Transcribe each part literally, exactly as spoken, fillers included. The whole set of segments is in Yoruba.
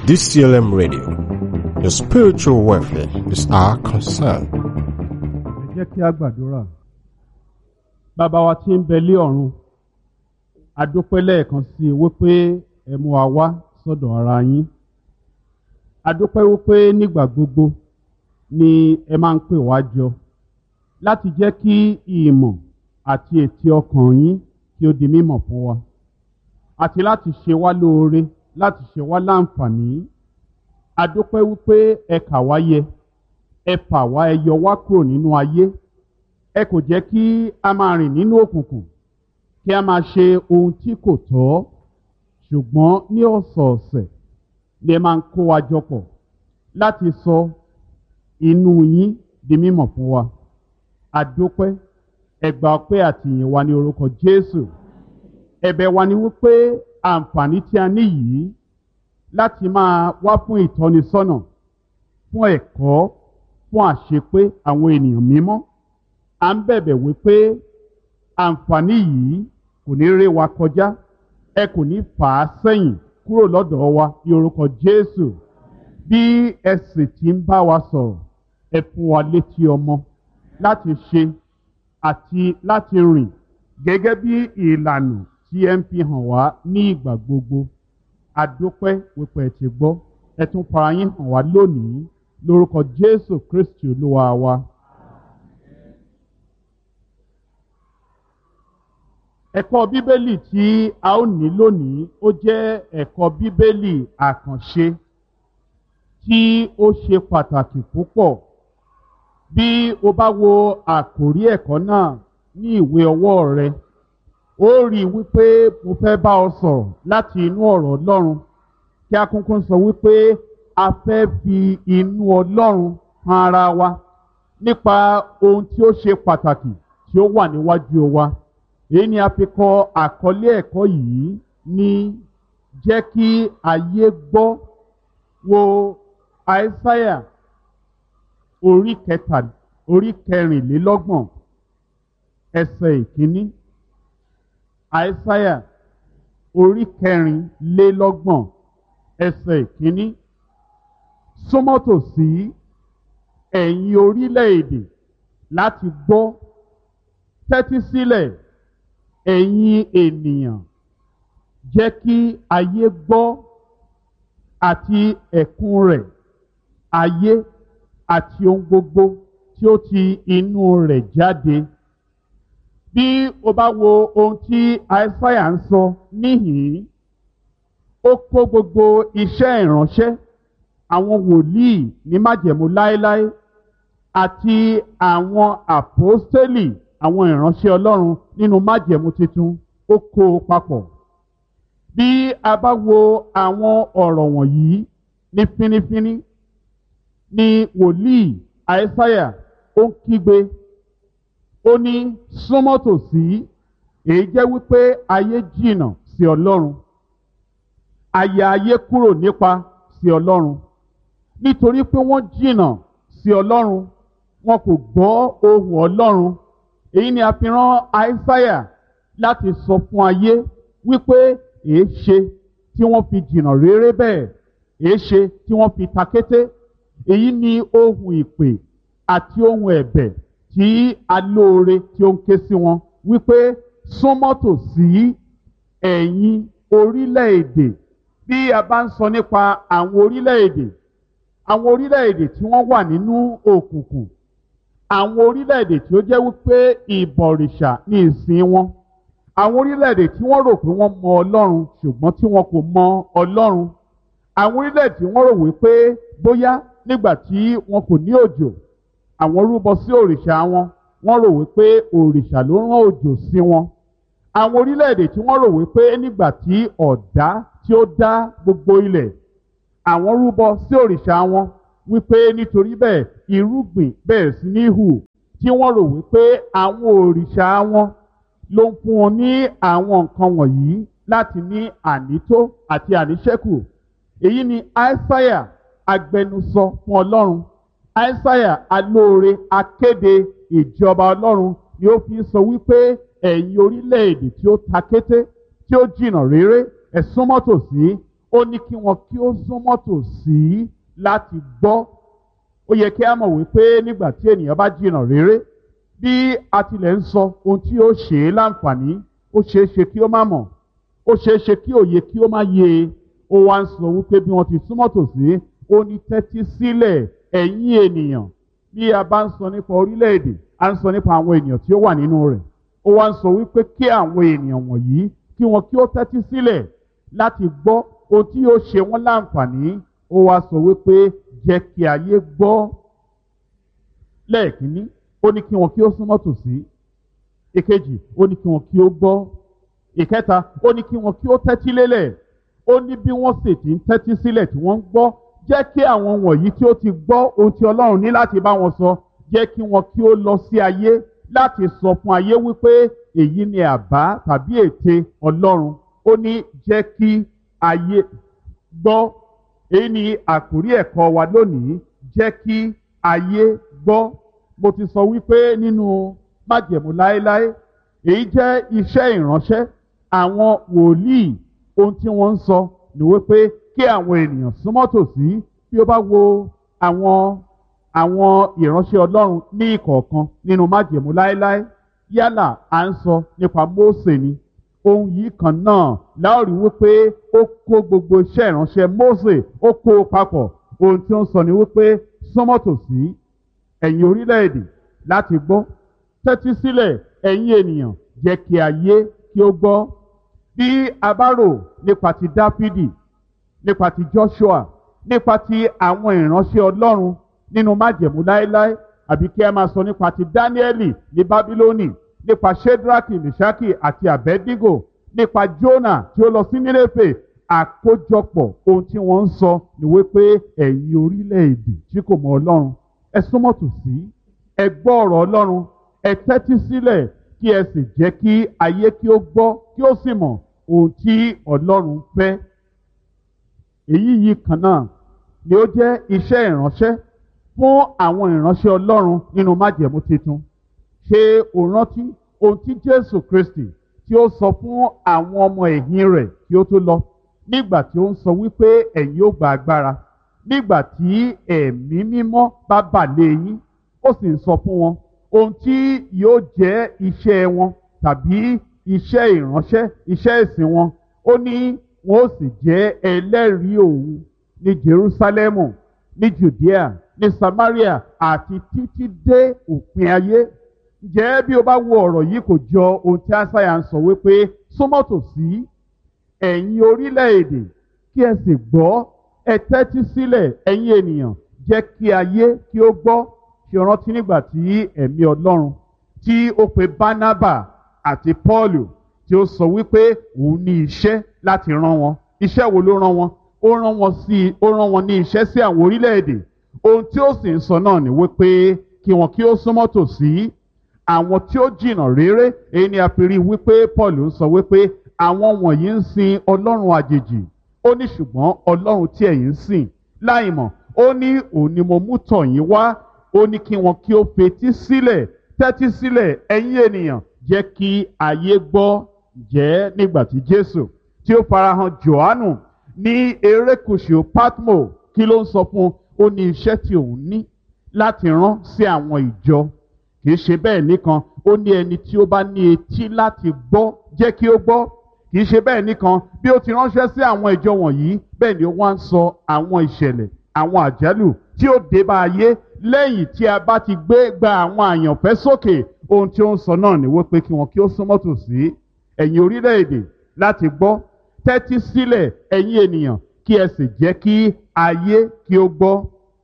D C L M Radio. Your spiritual welfare is our concern. Ẹ jẹ́ kí a gbàdúrà. Bàbá wa tí ń bẹ lé ọ̀run, a dúpẹ́ lẹ́ẹ̀kan sí i wípé ẹ mú wa wá sọ́dọ̀ ara yín. A dúpẹ́ wípé nígbà gbogbo ni ẹ máa ń pè wá jọ láti jẹ́ kí ìmọ̀ àti ètí ọkàn yín kí ó di mímọ̀ fún wa, àti láti ṣe wá lóore, láti ṣe wá láǹfààní. A dúpẹ́ wípé ẹ kà wá yẹ, ẹ fà wá, ẹ yọ wá kúrò nínú ayé. Ẹ kò jẹ́ kí a máa rìn nínú òkùnkùn, kí a máa ṣe ohun tí kò tọ́, ṣùgbọ́n ní ọ̀sọ̀ọ̀sẹ̀ ni ẹ máa ń kó wa jọ pọ̀ láti sọ inú yín di mímọ̀ fún wa. A dúpẹ́, ẹ gbà ọpẹ́ àti ìyìn wa ní orúkọ Jésù. Ẹ̀bẹ̀ wa ni wípé àǹfààní tí a ní yìí láti máa wá fún ìtọ́nisọ́nà, fún ẹ̀kọ́, fún àṣepé àwọn ènìyàn mímọ́. À ń bẹ̀bẹ̀ wípé àǹfààní yìí kò ní ré wa kọjá, ẹ kò ní fà á sẹ́yìn kúrò lọ́dọ̀ wa ní orúkọ Jésù. Bí ẹ sì ti ń bá wa sọ̀rọ̀, ẹ fún wa létí ọmọ láti ṣe àti láti rìn gẹ́gẹ́ bí ìlànà tí ẹ ń fi hàn wá ní ìgbà gbogbo. A dúpẹ́ wípé ẹ ti gbọ́, ẹ tún fara yín hàn wá lónìí lórúkọ Jésù Kristi Olúwa wa. Ẹ̀kọ́ Bíbélì tí a ó ní lónìí ó jẹ́ ẹ̀kọ́ Bíbélì àkànṣe tí ó ṣe pàtàkì púpọ̀. Bí o bá wo àkòrí ẹ̀kọ́ náà ní ìwé ọwọ́ rẹ, ó rí wípé mo fẹ́ bá ọ sọ̀rọ̀ láti inú ọ̀rọ̀ Ọlọ́run, kí a kúnkún sọ wípé a fẹ́ fi inú Ọlọ́run hàn ara wa nípa ohun tí ó ṣe pàtàkì tí ó wà níwájú wa. Èyí ni a fi kọ àkọlé ẹ̀kọ́ yìí ní jẹ́ kí ayé gbọ́. Wo Àìsáyà orí kẹta orí kẹrìnlélọ́gbọ̀n ẹsẹ̀ ìkíní. Àìsáyà orí kẹrìnlélọ́gbọ̀n ẹsẹ̀ ìkíní. Súnmọ́ tòsí ẹ̀yin orílẹ̀-èdè láti gbọ́, tẹ́tí sílẹ̀ ẹ̀yin ènìyàn, jẹ́ kí ayé gbọ́ àti ẹ̀kún rẹ̀, ayé àti ohun gbogbo tí ó ti inú rẹ̀ jáde. Bí o bá wo ohun tí Àìsáyà ń sọ níhìn-ín, ó kó gbogbo iṣẹ́ ìránṣẹ́ àwọn wòlíì ní májẹ̀mú láéláé àti àwọn àpọ́stélì, àwọn ìránṣẹ́ Ọlọ́run nínú májẹ̀mú tuntun, ó kó o papọ̀. Bí a bá wo àwọn ọ̀rọ̀ wọ̀nyí ní fínífíní, ni wòlíì Àìsáyà ó ń kígbe, ó ní súnmọ́ tòsí. Èyí jẹ́ wípé ayé jìnnà sí Ọlọ́run, àyà ayé kúrò nípa sí Ọlọ́run. Nítorí pé wọ́n jìnnà sí Ọlọ́run, wọn kò gbọ́ ohùn Ọlọ́run. Èyí ni a fi rán Àìsáyà láti sọ fún ayé wípé èé ṣe tí wọ́n fi jìnnà réré bẹ́ẹ̀, èé ṣe tí wọ́n fi takété. Èyí ni ohùn ìpè àti ohùn ẹ̀bẹ̀ tí alóore tí ó ń ké sí wọn wípé súnmọ́ tòsí ẹ̀yin orílẹ̀-èdè. Bí a bá ń sọ nípa àwọn orílẹ̀-èdè, àwọn orílẹ̀-èdè tí wọ́n wà nínú òkùnkùn, àwọn orílẹ̀-èdè tí ó jẹ́ wípé ìbọ̀rìṣà ní ìsìn wọn, àwọn orílẹ̀-èdè tí wọ́n rò pé wọ́n mọ Ọlọ́run ṣùgbọ́n tí wọn kò mọ Ọlọ́run, àwọn orílẹ̀-èdè tí wọ́n rò wípé bóyá nígbà tí wọn kò ní òjò, àwọn rúbọ sí òrìṣà wọn, wọ́n rò wípé òrìṣà ló rán òjò sí wọn. Àwọn orílẹ̀-èdè tí wọ́n rò wípé nígbà tí ọ̀dá tí ó dá gbogbo ilẹ̀, àwọn rúbọ sí òrìṣà wọn, wípé nítorí bẹ́ẹ̀ irúgbìn bẹ̀rẹ̀ sí ní hù, tí wọ́n rò wípé àwọn òrìṣà wọn ló ń fún wọn ní àwọn nǹkan wọ̀nyí láti ní ànító àti àníṣẹ́kù. Èyí ni Àìsáyà agbẹnusọ fún Ọlọ́run. Àìsáyà alóore akéde ìjọba Ọlọ́run ni ó fi sọ wípé ẹ̀yin orílẹ̀-èdè tí ó takété, tí ó jìnnà réré, ẹ súnmọ́ tòsí. ó ní kí wọn kí ó súnmọ́ tòsí láti gbọ́. Ó yẹ kí a mọ̀ wípé nígbà tí ènìyàn bá jìnnà réré, bí a tilẹ̀ ń sọ ohun tí ó ṣe é láǹfààní, ó ṣeé ṣe kí ó má mọ̀, ó ṣeé ṣe kí òye kí ó má yé e. Ó wá ń sọ wípé bí wọ́n ti súnmọ́ tòsí, ó ní tẹ́tí sílẹ̀ ẹ̀yin ènìyàn. Bí a bá ń sọ nípa orílẹ̀-èdè, a ń sọ nípa àwọn ènìyàn tí ó wà nínú rẹ̀. Ó wá ń sọ wípé kí àwọn ènìyàn wọ̀nyí kí wọn kí ó tẹ́tí sílẹ̀ láti gbọ́ ohun tí yóò ṣe wọ́n láǹfààní. Ó wá sọ wípé jẹ́ kí ayé gbọ́. Lẹ́ẹ̀kínní, ó ní kí wọn kí ó súnmọ́ tòsí. Ìkejì, ó ní kí wọn kí ó gbọ́. Ìkẹta, ó ní kí wọn kí ó tẹ́tí lélẹ̀. Ó ní bí wọ́n sì ti ń tẹ́tí sílẹ̀ tí wọ́n ń gbọ́, jẹ́ kí àwọn wọ̀nyí tí ó ti gbọ́ ohun tí Ọlọ́run ní láti bá wọn sọ, jẹ́ kí wọn kí ó lọ sí ayé láti sọ fún ayé wípé èyí ni àbá tàbí ète Ọlọ́run. Ó ní jẹ́ kí ayé gbọ́. Èyí ni àkórí ẹ̀kọ́ wa lónìí, jẹ́ kí ayé gbọ́. Mo ti sọ wípé nínú májẹ̀mú láéláé, èyí jẹ́ iṣẹ́ ìránṣẹ́ àwọn wòlíì. Ohun tí wọ́n ń sọ ni wípé kí àwọn ènìyàn súnmọ́ tòsí. Bí ó bá wo àwọn àwọn ìránṣẹ́ Ọlọ́run ní ìkọ̀ọ̀kan nínú májẹ̀mú láéláé, yálà à ń sọ nípa Mósè ni, ohun yìí kan náà láò rí wípé ó kó gbogbo iṣẹ́ ìránṣẹ́ Mósè, ó kó o papọ̀. Ohun tí ó ń sọ ni wípé súnmọ́ tòsí ẹ̀yin orílẹ̀-èdè láti gbọ́, tẹ́tí sílẹ̀ ẹ̀yin ènìyàn, jẹ́ kí ayé kí ó gbọ́. Bí a bá rò nípa ti Dáfídì, nípa ti Joshua, nípa ti àwọn ìránṣẹ́ Ọlọ́run nínú májẹ̀mú láéláé, àbí kí a máa sọ nípa ti Dáníẹ́lì ní Bábílónì, nípa Ṣédrákì, Mèṣákì àti Àbẹ́dígò, nípa Jónà tí ó lọ sí Nínéfè, àkójọpọ̀ ohun tí wọ́n ń sọ ni wípé ẹ̀yin orílẹ̀-èdè tí kò mọ Ọlọ́run, ẹ súnmọ́ tòsí, ẹ gbọ́ ọ̀rọ̀ Ọlọ́run, ẹ tẹ́tí sílẹ̀ kí ẹ sì jẹ́ kí ayé kí ó gbọ́ kí ó sì mọ̀ ohun tí Ọlọ́run fẹ́. Èyí yìí kan náà ni ó jẹ́ iṣẹ́ ìránṣẹ́ fún àwọn ìránṣẹ́ Ọlọ́run nínú májẹ̀mú titun. Ṣé o rántí ohun tí Jésù Kristi tí ó sọ fún àwọn ọmọ ẹ̀yìn rẹ̀ kí ó tó lọ, nígbà tí ó ń sọ wípé ẹ̀yin ó gba agbára nígbà tí ẹ̀mí mímọ́ bá bà lé yín? Ó sì ń sọ fún wọn ohun tí yóò jẹ́ iṣẹ́ wọn tàbí iṣẹ́ ìránṣẹ́, iṣẹ́ ìsìn wọn. Ó ní wọn ó sì jẹ́ ẹlẹ́rìí òun ní Jerúsálẹ́mù, ní Jùdíà, ní Samaria àti títí dé òpin ayé. Ǹjẹ́ bí o bá wo ọ̀rọ̀ yìí, kò jọ ohun tí Ásáyà ń sọ wípé súnmọ́ tòsí ẹ̀yin orílẹ̀-èdè kí ẹ sì gbọ́, ẹ tẹ́tí sílẹ̀ ẹ̀yin ènìyàn, jẹ́ kí ayé kí ó gbọ́. Ṣé o rántí nígbà tí ẹ̀mí Ọlọ́run tí ó pe Bánábà àti Pọ́ọ̀lù, tí ó sọ wípé òun ní iṣẹ́ láti rán wọn? Iṣẹ́ wo ló rán wọn? Ó rán wọn sí ó rán wọn ní iṣẹ́ sí àwọn orílẹ̀-èdè. Ohun tí ó sì ń sọ náà ni wípé kí wọn kí ó súnmọ́ tòsí àwọn tí ó jìnnà réré. Èyí ni a fi rí wípé Pọ́ọ̀lù ń sọ wípé àwọn wọ̀nyí ń sin ọlọ́run àjèjì. Ó ní ṣùgbọ́n Ọlọ́run tí ẹ̀yin ń sìn láìmọ̀, ó ní òun ni mo mú tọ̀ yín wá. Ó ní kí wọn kí ó fetí sílẹ̀, tẹ́tí sílẹ̀ ẹ̀yin ènìyàn, jẹ́ kí ayé gbọ́. Jẹ́ nígbà tí Jésù tí ó farahàn Jòhánù ní erékùṣù Pátmò, kí ló ń sọ fún un? Ó ní iṣẹ́ tí òun ní láti rán sí àwọn ìjọ. Kì í ṣe bẹ́ẹ̀ nìkan, ó ní ẹni tí ó bá ní etí láti gbọ́, jẹ́ kí ó gbọ́. Kì í ṣe bẹ́ẹ̀ nìkan, bí ó ti ránṣẹ́ sí àwọn ìjọ wọ̀nyí, bẹ́ẹ̀ ni ó wá ń sọ àwọn ìṣẹ̀lẹ̀, àwọn àjálù tí ó dé bá ayé lẹ́yìn tí a bá ti gbé gba àwọn àyànfẹ́ sókè. Ohun tí ó ń sọ náà ni wípé kí wọn kí ó súnmọ́ tòsí ẹ̀yin orílẹ̀-èdè láti gbọ́, tẹ́tí sílẹ̀ ẹ̀yin ènìyàn, kí ẹ sì jẹ́ kí ayé kí ó gbọ́.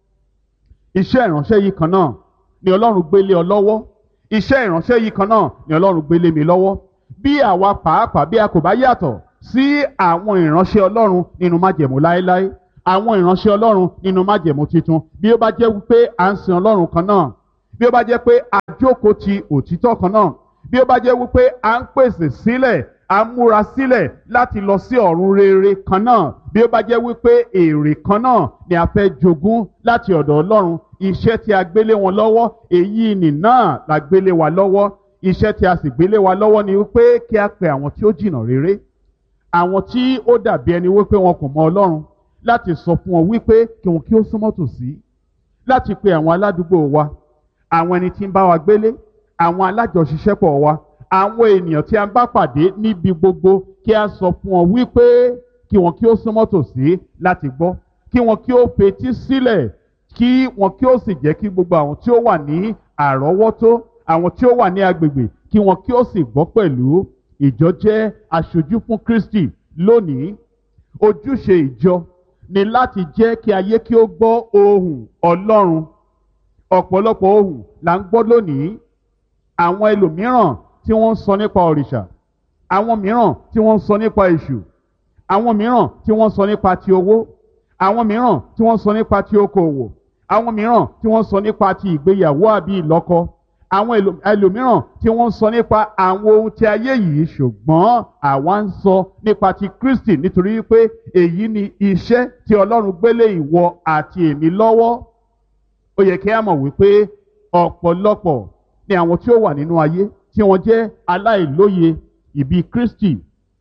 Iṣẹ́ ìránṣẹ́ yìí kan náà ni Ọlọ́run gbélé ọ lọ́wọ́. Iṣẹ́ ìránṣẹ́ yìí kan náà ni Ọlọ́run gbélé mi lọ́wọ́. Bí àwa pàápàá bí a kò bá yàtọ̀ sí àwọn ìránṣẹ́ Ọlọ́run nínú májẹ̀mú láéláé, àwọn ìránṣẹ́ Ọlọ́run nínú májẹ̀mú titun, bí ó bá jẹ́ wípé à ń sin Ọlọ́run kan náà, bí ó bá jẹ́ pé a jókòó ti òtítọ́ kan náà, bí ó bá jẹ́ wípé à ń pèsè sílẹ̀, à ń múra sílẹ̀ láti lọ sí ọ̀run rere kan náà, bí ó bá jẹ́ wípé èrè kan náà ni a fẹ́ jogún láti ọ̀dọ̀ Ọlọ́run, iṣẹ́ tí a gbélé wọn lọ́wọ́, èyí nì náà la gbélé wa lọ́wọ́. Iṣẹ́ tí a sì gbélé wa lọ́wọ́ ni wípé kí a pe àwọn tí ó jìnnà réré, àwọn tí ó dàbí ẹni wípé wọn kò mọ Ọlọ́run, láti sọ fún wọn wípé kí wọn kí ó súnmọ́ tòsí, láti pe àwọn aládùúgbò wa, àwọn ẹni tí ń bá wa gbélé, àwọn alájọṣiṣẹ́pọ̀ wa, àwọn ènìyàn tí a ń bá pàdé níbi gbogbo, kí a sọ fún wọn wípé kí wọn kí ó súnmọ́ tòsí láti gbọ́, kí wọn kí ó fetí sílẹ̀, kí wọn kí ó sì jẹ́ kí gbogbo àwọn tí ó wà ní àrọ́wọ́tó, àwọn tí ó wà ní agbègbè, kí wọn kí ó sì gbọ́ pẹ̀lú. Ìjọ jẹ́ aṣojú fún Kristi lónìí. Ojúṣe ìjọ ni láti jẹ́ kí ayé kí ó gbọ́ ohùn Ọlọ́run. Ọ̀pọ̀lọpọ̀ ohùn là ń gbọ́ lónìí. Àwọn ẹlòmíràn tí wọ́n ń sọ nípa òrìṣà, àwọn mìíràn tí wọ́n ń sọ nípa èṣù, àwọn mìíràn tí wọ́n ń sọ nípa ti owó, àwọn mìíràn tí wọ́n ń sọ nípa ti okòwò, àwọn mìíràn tí wọ́n ń sọ nípa ti ìgbéyàwó àbí ìlọ́kọ, àwọn ẹlòmíràn tí wọ́n ń sọ nípa àwọn ohun tí ayé yìí, ṣùgbọ́n àwa ń sọ nípa ti Kristi, nítorí wípé èyí ni iṣẹ́ tí Ọlọ́run gbélé ìwọ àti èmi lọ́wọ́. Ó yẹ kí a mọ̀ wípé ọ̀pọ̀lọpọ̀ ni àwọn tí ó wà nínú ayé tí wọ́n jẹ́ aláìlóye ìbí Kristi.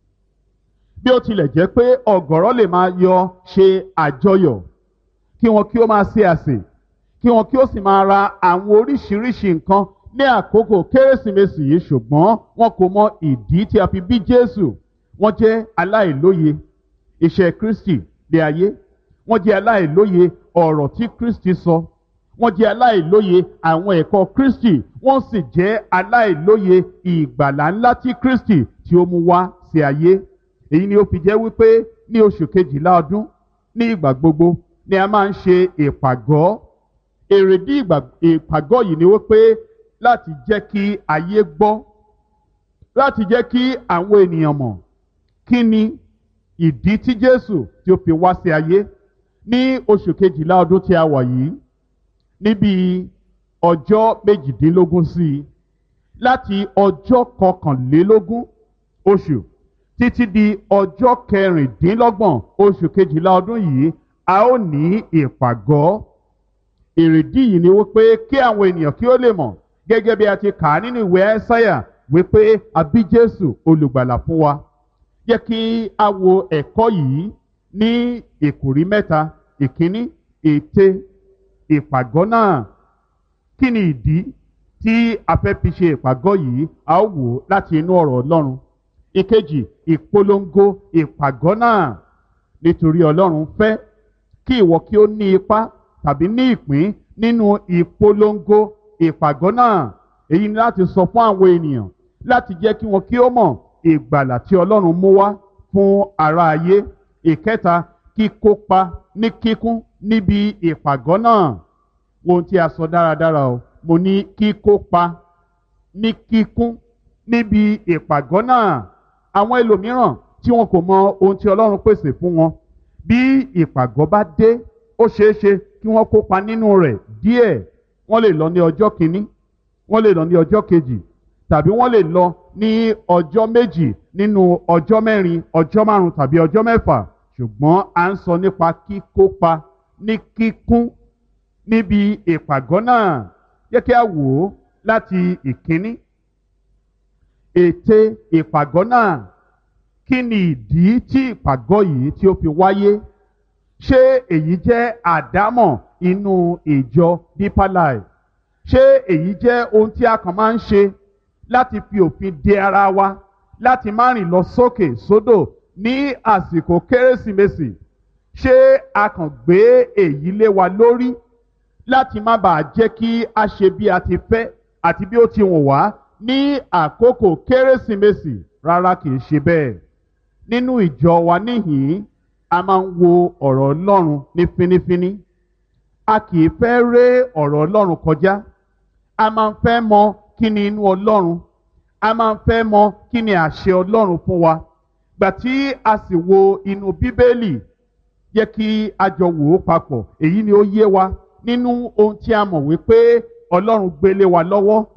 Bí ó tilẹ̀ jẹ́ pé ọ̀gọ̀rọ̀ lè máa yọ ṣe àjọyọ̀, kí wọn kí ó máa ṣe àsè, kí wọn kí ó sì máa ra àwọn oríṣiríṣi nǹkan ní àkókò Kérésìmesì yìí, ṣùgbọ́n wọn kò mọ ìdí tí a fi bí Jésù. Wọ́n jẹ́ aláìlóye iṣẹ́ Kristi ní ayé. Wọ́n jẹ́ aláìlóye ọ̀rọ̀ tí Kristi sọ. Wọ́n jẹ́ aláìlóye àwọn ẹ̀kọ́ Kristi. Wọ́n sì jẹ́ aláìlóye ìgbàlà ńlá tí Kristi tí ó mú wá sí ayé. Èyí ni ó fi jẹ́ wípé ní oṣù kejìlá ọdún, ní ìgbà gbogbo ni a máa ń ṣe ìpàgọ́. Èrèdí ìpàgọ́ yìí ni wípé láti jẹ́ kí ayé gbọ́, láti jẹ́ kí àwọn ènìyàn mọ̀ kí ni ìdí tí Jésù tí ó fi wá sí ayé. Ní oṣù kejìlá ọdún tí a wà yìí, níbi ọjọ́ méjìdínlógún sí i, láti ọjọ́ kọkànlélógún oṣù títí di ọjọ́ kẹrìndínlọ́gbọ̀n oṣù kejìlá ọdún yìí, a ó ní ìpàgọ́. Èrèdí yìí ni wípé kí àwọn ènìyàn kí ó lè mọ̀, gẹ́gẹ́ bí a ti kà á nínú ìwé Ẹ́sáyà, wípé a bí Jésù olùgbàlà fún wa. Jẹ́ kí a wo ẹ̀kọ́ yìí ní ìkòrí mẹ́ta. Ìkíní, ète ìpàgọ́ náà. Kí ni ìdí tí a fẹ́ fi ṣe ìpàgọ́ yìí? A ó wò ó láti inú ọ̀rọ̀ Ọlọ́run. Ìkejì, ìpolongo ìpàgọ́ náà. Nítorí Ọlọ́run fẹ́ kí ìwọ kí ó ní ipá tàbí ní ìpín nínú ìpolongo ìpàgọ́ náà. Èyí ni láti sọ fún àwọn ènìyàn, láti jẹ́ kí wọn kí ó mọ̀ ìgbàlà tí Ọlọ́run mú wá fún ará ayé. Ìkẹta, kíkópa ní kíkún níbi ìpàgọ́ náà. Ohun tí a sọ dáradára o, mo ní kíkópa ní kíkún níbi ìpàgọ́ náà. Àwọn ẹlòmíràn tí wọn kò mọ ohun tí Ọlọ́run pèsè fún wọn, bí ìpàgọ́ bá dé, ó ṣeé ṣe kí wọ́n kópa nínú rẹ̀ díẹ̀. Wọ́n lè lọ ní ọjọ́ kìíní, wọ́n lè lọ ní ọjọ́ kejì, tàbí wọ́n lè lọ ní ọjọ́ méjì nínú ọjọ́ mẹ́rin, ọjọ́ márùn-ún tàbí ọjọ́ mẹ́fà. Ṣùgbọ́n à ń sọ nípa kíkópa ní kíkún níbi ìpàgọ́ náà. Jẹ́ kí a wò ó láti ìkíní. Ète ìpàgọ́ náà. Kí ni ìdí tí ìpàgọ́ yìí tí ó fi wáyé? Ṣé èyí jẹ́ àdámọ̀ inú ìjọ Deeper Life? Ṣé èyí jẹ́ ohun tí a kàn máa ń ṣe láti fi òfin de ara wa, láti má rìn lọ sókè sódò ní àsìkò Kérésìmesì? Ṣé a kàn gbé èyí lé wa lórí láti má bàa jẹ́ kí a ṣe bí a ti fẹ́ àti bí ó ti wùn wá ní àkókò Kérésìmesì? Rárá, kì í ṣe bẹ́ẹ̀. Nínú ìjọ wa níhìn-ín, a máa ń wo ọ̀rọ̀ Ọlọ́run ní fínífíní. A kì í fẹ́ ré ọ̀rọ̀ Ọlọ́run kọjá. A máa ń fẹ́ mọ kí ni inú Ọlọ́run. A máa ń fẹ́ mọ kí ni àṣẹ Ọlọ́run fún wa. Gbà tí a sì wo inú Bíbélì, yẹ kí a jọ wò ó papọ̀. Èyí ni ó yé wa nínú ohun tí a mọ̀ wípé Ọlọ́run gbélé wa lọ́wọ́